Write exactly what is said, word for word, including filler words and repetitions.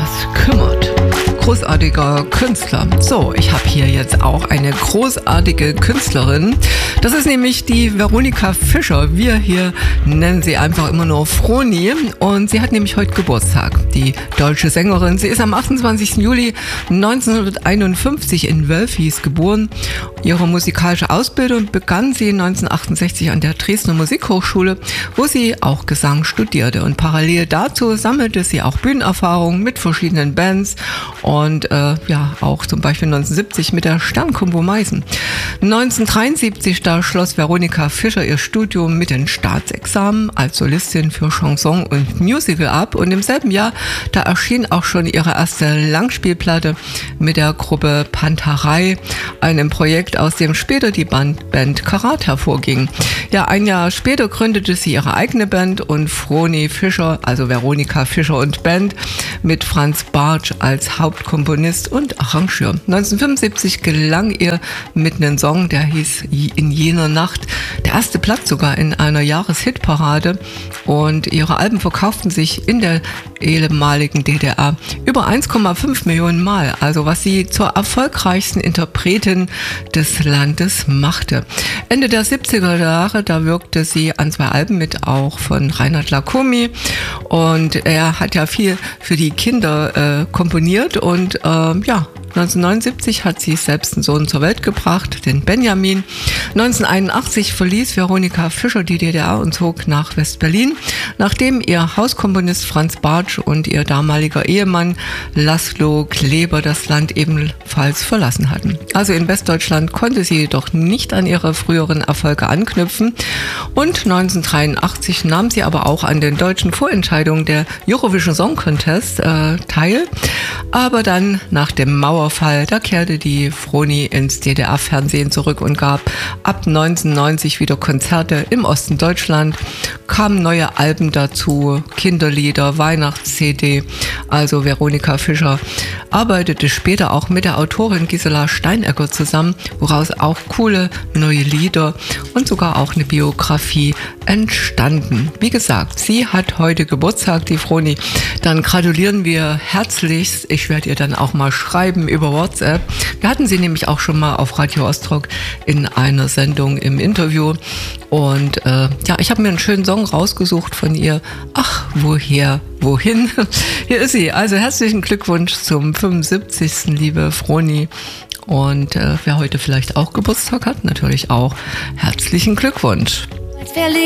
das kümmert. Großartiger Künstler. So, ich habe hier jetzt auch eine großartige Künstlerin. Das ist nämlich die Veronika Fischer. Wir hier nennen sie einfach immer nur Froni. Und sie hat nämlich heute Geburtstag, die deutsche Sängerin. Sie ist am achtundzwanzigsten Juli neunzehnhunderteinundfünfzig in Wölfis geboren. Ihre musikalische Ausbildung begann sie neunzehnhundertachtundsechzig an der Dresdner Musikhochschule, wo sie auch Gesang studierte. Und parallel dazu sammelte sie auch Bühnenerfahrung mit verschiedenen Bands und äh, ja auch zum Beispiel neunzehnhundertsiebzig mit der Sternkombo Meißen. neunzehnhundertdreiundsiebzig, da schloss Veronika Fischer ihr Studium mit den Staatsexamen als Solistin für Chanson und Musical ab. Und im selben Jahr, da erschien auch schon ihre erste Langspielplatte mit der Gruppe Panterei, einem Projekt, aus dem später die Band, Band Karat hervorging. Ja, ein Jahr später gründete sie ihre eigene Band und Froni Fischer, also Veronika Fischer und Band, mit Franz Bartsch als Hauptkomponist und Arrangeur. neunzehnhundertfünfundsiebzig gelang ihr mit einem Song, der hieß In jener Nacht, der erste Platz sogar in einer Jahreshitparade, und ihre Alben verkauften sich in der ehemaligen D D R über eins Komma fünf Millionen Mal, also was sie zur erfolgreichsten Interpretin des Landes machte. Ende der siebziger Jahre, da wirkte sie an zwei Alben mit, auch von Reinhard Lacomi, und er hat ja viel für die Kinder äh, komponiert und äh, ja, neunzehnhundertneunundsiebzig hat sie selbst einen Sohn zur Welt gebracht, den Benjamin. neunzehnhunderteinundachtzig verließ Veronika Fischer die D D R und zog nach West-Berlin, nachdem ihr Hauskomponist Franz Bartsch und ihr damaliger Ehemann Laszlo Kleber das Land ebenfalls verlassen hatten. Also in Westdeutschland konnte sie jedoch nicht an ihre früheren Erfolge anknüpfen, und neunzehnhundertdreiundachtzig nahm sie aber auch an den deutschen Vorentscheidungen der Eurovision Song Contest äh, teil. Aber dann nach dem Mauerfall, da kehrte die Froni ins D D R-Fernsehen zurück und gab ab neunzehnhundertneunzig wieder Konzerte im Osten Deutschland, kamen neue Alben dazu, Kinderlieder, Weihnachts-C D. Also Veronika Fischer arbeitete später auch mit der Autorin Gisela Steinegger zusammen, woraus auch coole neue Lieder und sogar auch eine Biografie entstanden. Wie gesagt, sie hat heute Geburtstag, die Froni. Dann gratulieren wir herzlichst. Ich werde ihr dann auch mal schreiben über WhatsApp. Wir hatten sie nämlich auch schon mal auf Radio Ostrock in einer Sendung im Interview. Und äh, ja, ich habe mir einen schönen Song rausgesucht von ihr. Ach, woher, wohin? Hier ist sie. Also herzlichen Glückwunsch zum fünfundsiebzigsten liebe Froni. Und äh, wer heute vielleicht auch Geburtstag hat, natürlich auch herzlichen Glückwunsch.